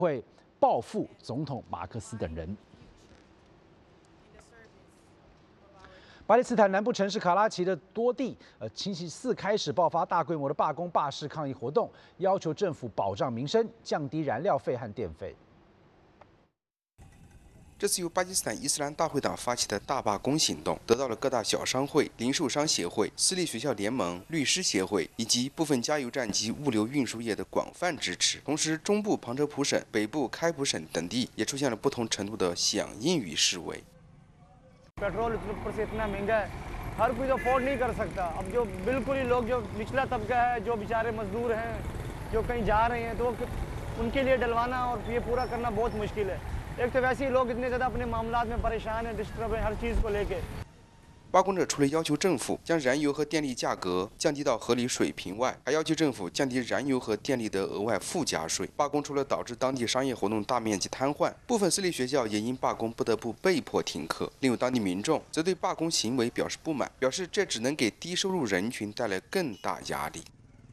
会报复总统马克思等人。巴基斯坦南部城市卡拉奇的多地，星期四开始爆发大规模的罢工、罢市抗议活动，要求政府保障民生，降低燃料费和电费。 这次由巴基斯坦伊斯兰大会党发起的大罢工行动，得到了各大小商会、零售商协会、私立学校联盟、律师协会以及部分加油站及物流运输业的广泛支持。同时，中部旁遮普省、北部开普省等地也出现了不同程度的响应与示威。 पेट्रोल ऊपर से इतना महंगा है हर कोई तो अफोर्ड नहीं कर सकता अब जो बिल्कुल ही लोग जो निचला तबका है जो बेचारे मजदूर हैं जो कहीं जा रहे हैं तो उनके लिए डलवाना और ये पूरा करना बहुत मुश्किल है एक तो वैसे ही लोग इतने ज़्यादा अपने मामलात में परेशान हैं डिस्टर्ब हैं हर चीज़ को लेके 罢工者除了要求政府将燃油和电力价格降低到合理水平外，还要求政府降低燃油和电力的额外附加税。罢工除了导致当地商业活动大面积瘫痪，部分私立学校也因罢工不得不被迫停课。另有当地民众则对罢工行为表示不满，表示这只能给低收入人群带来更大压力。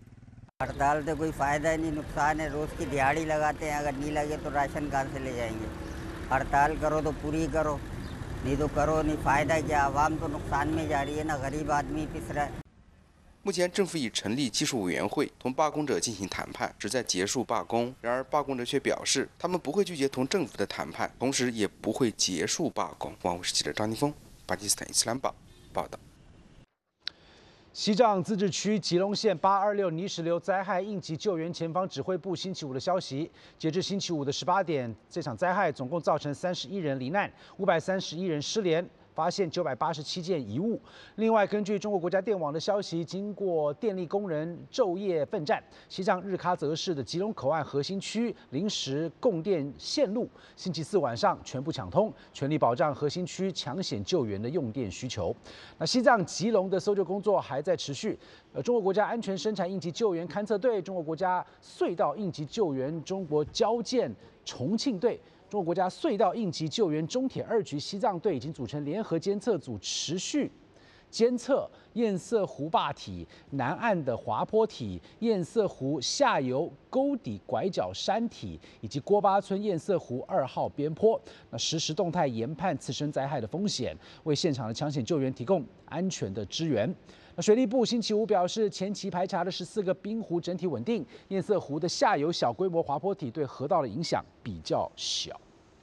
हड़ताल से कोई फायदा नहीं नुकसान है रोज की दिहाड़ी लगाते हैं अगर नहीं लगे तो राशन कहाँ से ले जाएंगे हड़ताल करो तो पूरी करो नहीं तो करो नहीं फायदा क्या आवाम तो नुकसान में जा रही है ना गरीब आदमी पिस रहा है 目前，政府已成立技术委员会，同罢工者进行谈判，旨在结束罢工。然而，罢工者却表示，他们不会拒绝同政府的谈判，同时也不会结束罢工。万物视记者张宁峰，巴基斯坦伊斯兰报报道。 西藏自治区吉隆县826泥石流灾害应急救援前方指挥部星期五的消息，截至星期五的18点，这场灾害总共造成31人罹难，531人失联。 发现987件遗物。另外，根据中国国家电网的消息，经过电力工人昼夜奋战，西藏日喀则市的吉隆口岸核心区临时供电线路，星期四晚上全部抢通，全力保障核心区抢险救援的用电需求。那西藏吉隆的搜救工作还在持续。中国国家安全生产应急救援勘测队、中国国家隧道应急救援中国交建重庆队。 中国国家隧道应急救援中铁2局西藏队已经组成联合监测组，持续监测堰塞湖坝体南岸的滑坡体、堰塞湖下游沟底拐角山体以及锅巴村堰塞湖2号边坡，那实时动态研判次生灾害的风险，为现场的抢险救援提供安全的支援。 那水利部星期五表示，前期排查的14个冰湖整体稳定，堰塞湖的下游小规模滑坡体对河道的影响比较小。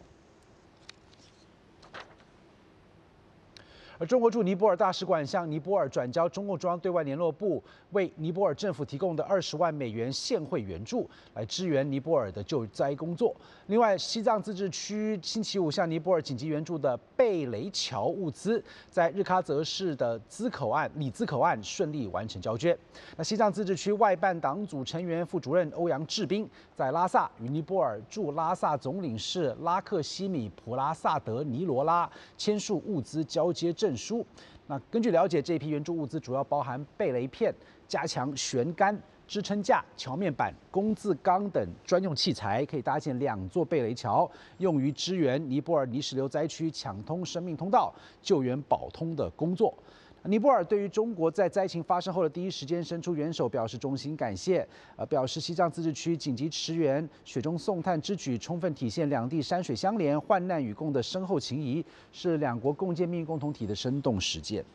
而中国驻尼泊尔大使馆向尼泊尔转交中共中央对外联络部为尼泊尔政府提供的20万美元现汇援助，来支援尼泊尔的救灾工作。另外，西藏自治区星期五向尼泊尔紧急援助的贝雷桥物资，在日喀则市的里兹口岸顺利完成交接。那西藏自治区外办党组成员、副主任欧阳志斌在拉萨与尼泊尔驻拉萨总领事拉克西米普拉萨德尼罗拉签署物资交接证书。那根据了解，这批援助物资主要包含贝雷片、加强悬杆、支撑架、桥面板、工字钢等专用器材，可以搭建2座贝雷桥，用于支援尼泊尔泥石流灾区抢通生命通道、救援保通的工作。 尼泊尔对于中国在灾情发生后的第一时间伸出援手表示衷心感谢，表示西藏自治区紧急驰援、雪中送炭之举，充分体现两地山水相连、患难与共的深厚情谊，是两国共建命运共同体的生动实践。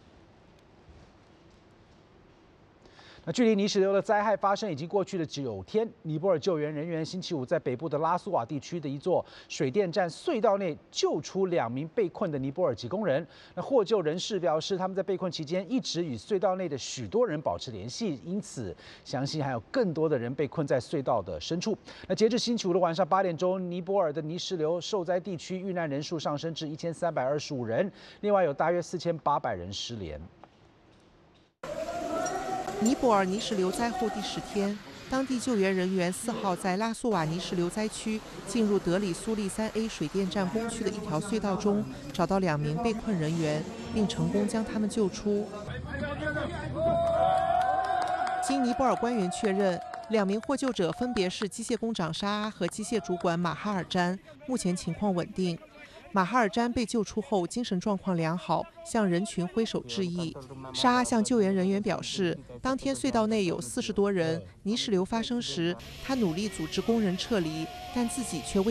那距离泥石流的灾害发生已经过去了9天，尼泊尔救援人员星期五在北部的拉苏瓦地区的一座水电站隧道内救出2名被困的尼泊尔籍工人。那获救人士表示，他们在被困期间一直与隧道内的许多人保持联系，因此相信还有更多的人被困在隧道的深处。那截至星期五的晚上8点钟，尼泊尔的泥石流受灾地区遇难人数上升至1325人，另外有大约4800人失联。 尼泊尔泥石流灾后第10天，当地救援人员4号在拉苏瓦泥石流灾区进入德里苏利3A 水电站工区的一条隧道中，找到2名被困人员，并成功将他们救出。经尼泊尔官员确认，2名获救者分别是机械工长沙阿和机械主管马哈尔詹，目前情况稳定。 马哈尔詹被救出后精神状况良好，向人群挥手致意。沙阿向救援人员表示，当天隧道内有40多人，泥石流发生时，他努力组织工人撤离，但自己却未